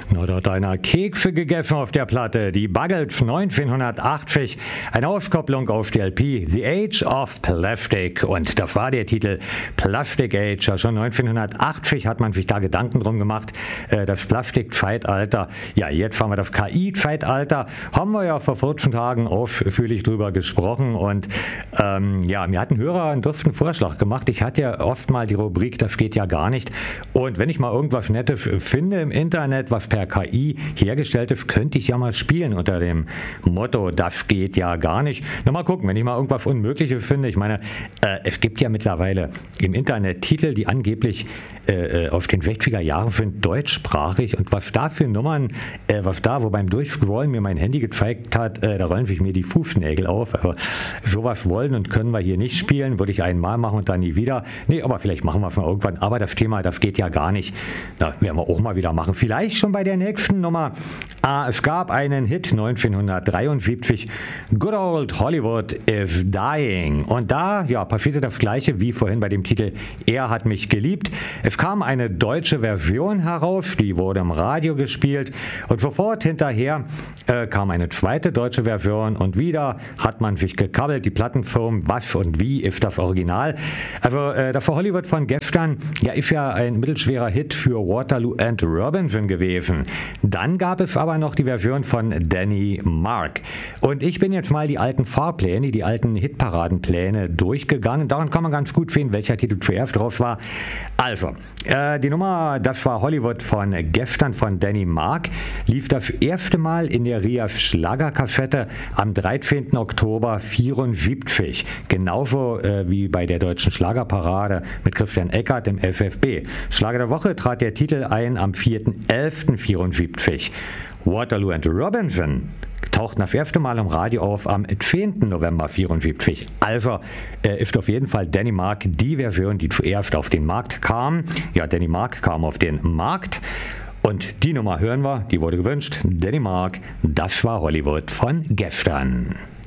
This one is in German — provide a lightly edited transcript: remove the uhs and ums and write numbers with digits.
Na, da hat einer Kekse gegessen auf der Platte. Die Buggles 1980. Eine Auskopplung auf die LP The Age of Plastic. Und das war der Titel Plastic Age. Ja, schon 1980 hat man sich da Gedanken drum gemacht. Das Plastik-Zeitalter. Ja, jetzt fahren wir das KI-Zeitalter. Haben wir ja vor 14 Tagen ausführlich drüber gesprochen. Und ja, mir hat ein Hörer einen dürften Vorschlag gemacht. Ich hatte ja oft mal die Rubrik, das geht ja gar nicht. Und wenn ich mal irgendwas Nettes finde im Internet, was per KI hergestellt ist, könnte ich ja mal spielen unter dem Motto, das geht ja gar nicht. Na, mal gucken, wenn ich mal irgendwas Unmögliches finde. Ich meine, es gibt ja mittlerweile im Internet Titel, die angeblich auf den 60er Jahren sind, deutschsprachig. Und was da für Nummern, wo beim Durchscrollen mir mein Handy gezeigt hat, da rollen sich mir die Fußnägel auf. Also, sowas wollen und können wir hier nicht spielen. Würde ich einmal machen und dann nie wieder. Nee, aber vielleicht machen wir es mal irgendwann. Aber das Thema, das geht ja gar nicht. Na, werden wir auch mal wieder machen. Vielleicht schon bei der nächsten Nummer. Es gab einen Hit 1973, Good Old Hollywood is Dying. Und da passierte das Gleiche wie vorhin bei dem Titel Er hat mich geliebt. Es kam eine deutsche Version heraus, die wurde im Radio gespielt. Und sofort hinterher kam eine zweite deutsche Version. Und wieder hat man sich gekabbelt, die Plattenfirmen, was und wie ist das Original. Also das für Hollywood von gestern, ist ja ein mittelschwerer Hit für Waterloo and Robinson gewesen. Dann gab es aber noch die Version von Danny Mark. Und ich bin jetzt mal die alten Fahrpläne, die alten Hitparadenpläne durchgegangen. Daran kann man ganz gut sehen, welcher Titel zuerst drauf war. Also, die Nummer, das war Hollywood von gestern von Danny Mark, lief das erste Mal in der RIAS Schlagerkassette am 13. Oktober 1974. Genauso wie bei der deutschen Schlagerparade mit Christian Eckert im FFB. Schlager der Woche trat der Titel ein am 4.11.74. Waterloo and Robinson tauchten das erste Mal im Radio auf am 10. November 1974. Also ist auf jeden Fall Danny Mark die Version, die zuerst auf den Markt kam. Ja, Danny Mark kam auf den Markt. Und die Nummer hören wir, die wurde gewünscht. Danny Mark, das war Hollywood von gestern.